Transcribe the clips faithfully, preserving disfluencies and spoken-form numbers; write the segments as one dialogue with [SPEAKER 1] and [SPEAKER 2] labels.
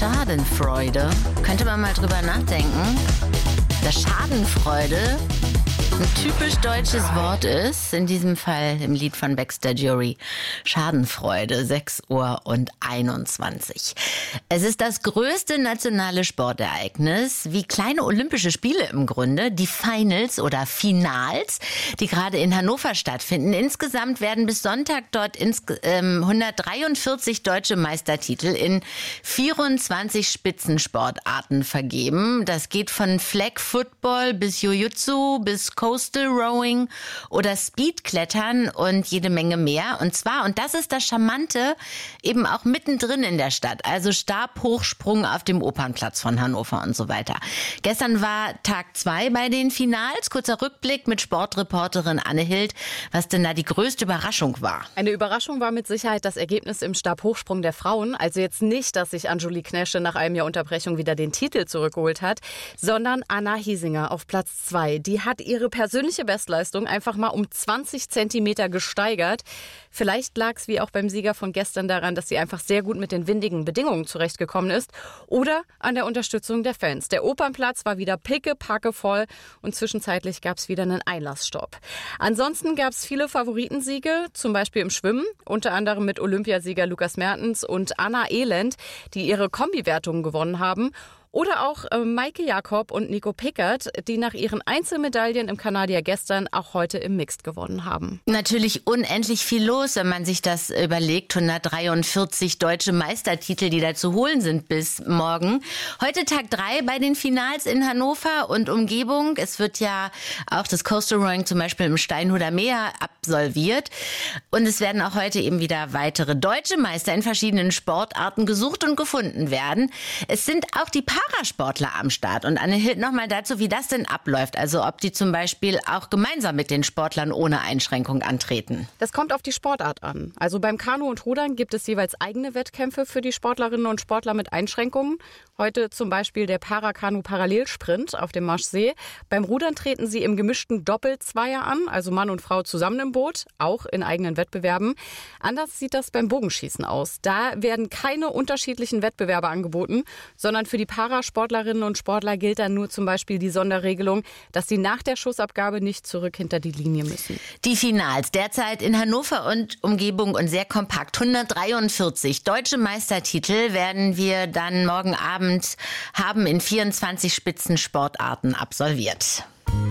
[SPEAKER 1] Schadenfreude. Könnte man mal drüber nachdenken, dass Schadenfreude ein typisch deutsches Wort ist. In diesem Fall im Lied von Baxter Jury. Schadenfreude, sechs Uhr und einundzwanzig. Es ist das größte nationale Sportereignis, wie kleine Olympische Spiele im Grunde, die Finals oder Finals, die gerade in Hannover stattfinden. Insgesamt werden bis Sonntag dort ins, ähm, hundertdreiundvierzig deutsche Meistertitel in vierundzwanzig Spitzensportarten vergeben. Das geht von Flag Football bis Jiu-Jitsu bis Coastal Rowing oder Speedklettern und jede Menge mehr. Und zwar, und das ist das Charmante, eben auch mittendrin in der Stadt. Also Stabhochsprung auf dem Opernplatz von Hannover und so weiter. Gestern war Tag zwei bei den Finals. Kurzer Rückblick mit Sportreporterin Anne Hild, was denn da die größte Überraschung war.
[SPEAKER 2] Eine Überraschung war mit Sicherheit das Ergebnis im Stabhochsprung der Frauen. Also jetzt nicht, dass sich Anjuli Knesche nach einem Jahr Unterbrechung wieder den Titel zurückgeholt hat, sondern Anna Hiesinger auf Platz zwei. Die hat ihre persönliche Bestleistung einfach mal um zwanzig Zentimeter gesteigert. Vielleicht lag es wie auch beim Sieger von gestern daran, dass sie einfach sehr gut mit den windigen Bedingungen zurechtgekommen ist oder an der Unterstützung der Fans. Der Opernplatz war wieder pickepacke voll und zwischenzeitlich gab es wieder einen Einlassstopp. Ansonsten gab es viele Favoritensiege, zum Beispiel im Schwimmen, unter anderem mit Olympiasieger Lukas Mertens und Anna Elend, die ihre Kombiwertungen gewonnen haben. Oder auch äh, Maike Jakob und Nico Pickert, die nach ihren Einzelmedaillen im Kanadier gestern auch heute im Mixed gewonnen haben.
[SPEAKER 1] Natürlich unendlich viel los, wenn man sich das überlegt. hundertdreiundvierzig deutsche Meistertitel, die da zu holen sind bis morgen. Heute Tag drei bei den Finals in Hannover und Umgebung. Es wird ja auch das Coastal Rowing zum Beispiel im Steinhuder Meer absolviert. Und es werden auch heute eben wieder weitere deutsche Meister in verschiedenen Sportarten gesucht und gefunden werden. Es sind auch die Parasportler am Start. Und Anne Hild nochmal dazu, wie das denn abläuft. Also ob die zum Beispiel auch gemeinsam mit den Sportlern ohne Einschränkung antreten.
[SPEAKER 2] Das kommt auf die Sportart an. Also beim Kanu und Rudern gibt es jeweils eigene Wettkämpfe für die Sportlerinnen und Sportler mit Einschränkungen. Heute zum Beispiel der Parakanu-Parallelsprint auf dem Marschsee. Beim Rudern treten sie im gemischten Doppelzweier an, also Mann und Frau zusammen im Boot, auch in eigenen Wettbewerben. Anders sieht das beim Bogenschießen aus. Da werden keine unterschiedlichen Wettbewerbe angeboten, sondern für die Parasportlerinnen und Sportler gilt dann nur zum Beispiel die Sonderregelung, dass sie nach der Schussabgabe nicht zurück hinter die Linie müssen.
[SPEAKER 1] Die Finals derzeit in Hannover und Umgebung und sehr kompakt. hundertdreiundvierzig deutsche Meistertitel werden wir dann morgen Abend haben in vierundzwanzig Spitzensportarten absolviert.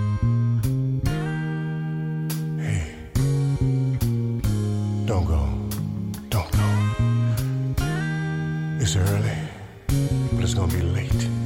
[SPEAKER 3] Hey, don't go, don't go. It's early, but it's gonna be late.